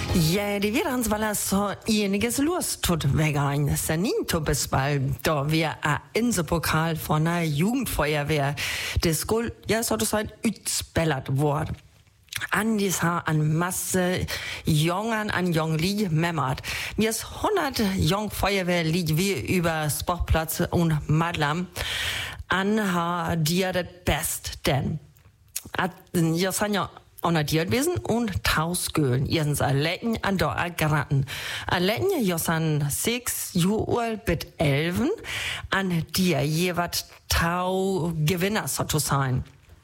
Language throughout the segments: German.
Ja, die wird uns weil so einiges los tut wegen Sanin Tobesball. Da wir ein Inselpokal von der Jugendfeuerwehr. Das Goal, ja, so das halt utspellert worden. An dieser an Masse Jungen an Jungli memmert. Mir ist 100 Jungfeuerwehrlied wie über Sportplatz und Madlam an dir das Best denn. Ihr seid ja honoriert gewesen und Tausgölen. Ihr seid allein an der geraten. Allein, ihr seid 6 Jahre bis 11 an dir jeweils Tau Gewinner so zu sein.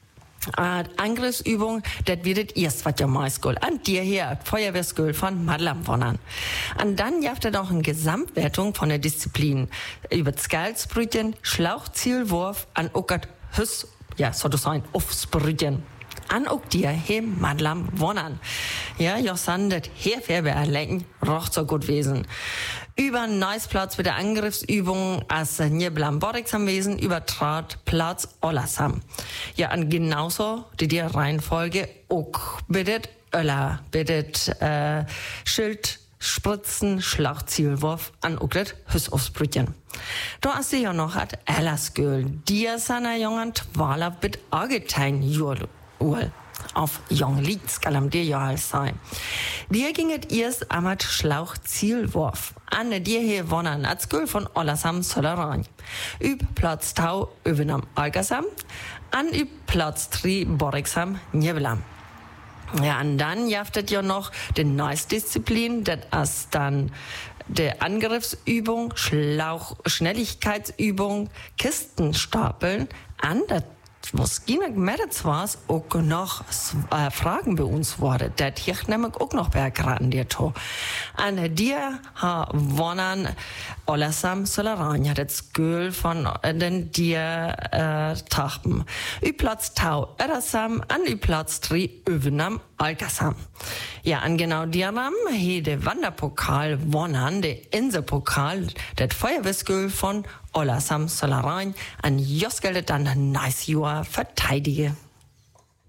Angriffsübung, das wird erst was ja meist Goal. An dir hier, Feuerwehrskühl von Madlam wonnen. Und dann jaft er noch eine Gesamtwertung von der Disziplin. Über Skalsbrütchen, Schlauchzielwurf, an Ockert Hüss, ja, so zu sein, Aufsbrütchen. An auch dir hier Madlam wonnen. Ja, Josandet, hier färbe erlecken, roch so gut wesen. Über Neusplatz mit der Angriffsübung als Njeblam Borixam wesen, übertrat Platz Ollasam. Ja, und genauso die Reihenfolge auch bittet Öller, bittet Schild, Spritzen, Schlauchzielwurf an Ugret Hüssaufsbrüchen. Da ist sie ja noch hat Ellersgöl, die seiner jungen Twala bit Argetein Jul. Auf Jong Lied, skal am dir ja alles sein. Dir ginget erst amat Schlauchzielwurf. Anne dir hier wonnen als Gül von Ollasam Soleran. Üb Platz Tau Övenam Algasam. An üb Platz 3 Borixam Njeblam. Ja, und dann jaftet ja noch die Neues-Disziplin, das ist dann der Angriffsübung, Schnelligkeitsübung, Kistenstapeln, an das was Gina gemeldet war, auch noch Fragen bei uns wurde. Das hier nämlich auch noch bei geraten dir to. An dir ha wonnen Ollasam Solaranja, das Göl von den dir Tachten. Ü Platz Tau Erasam, an Ü Platz 3 Övenam Algasam. Ja, an genau dir Ram he de Wanderpokal wonnen, de Inselpokal, das Feuerwehrskühl von Ollasam Solaranja, an Josgelde dann nice Jahr verteidige.